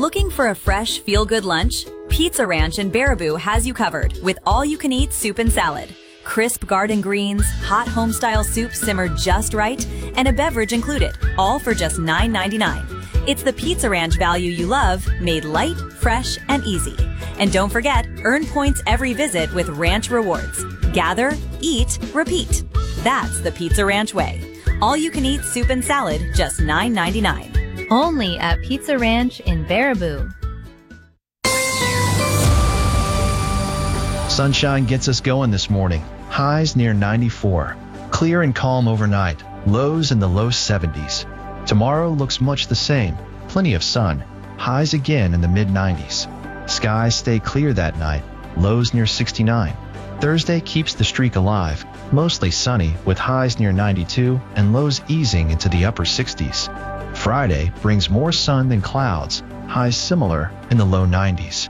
Looking for a fresh, feel-good lunch? Pizza Ranch in Baraboo has you covered with all-you-can-eat soup and salad. Crisp garden greens, hot home-style soup simmered just right, and a beverage included, all for just $9.99. It's the Pizza Ranch value you love, made light, fresh, and easy. And don't forget, earn points every visit with Ranch Rewards. Gather, eat, repeat. That's the Pizza Ranch way. All-you-can-eat soup and salad, just $9.99. Only at Pizza Ranch in Baraboo. Sunshine gets us going this morning. Highs near 94. Clear and calm overnight. Lows in the low 70s. Tomorrow looks much the same. Plenty of sun. Highs again in the mid-90s. Skies stay clear that night. Lows near 69. Thursday keeps the streak alive. Mostly sunny with highs near 92 and lows easing into the upper 60s. Friday brings more sun than clouds. Highs similar in the low 90s.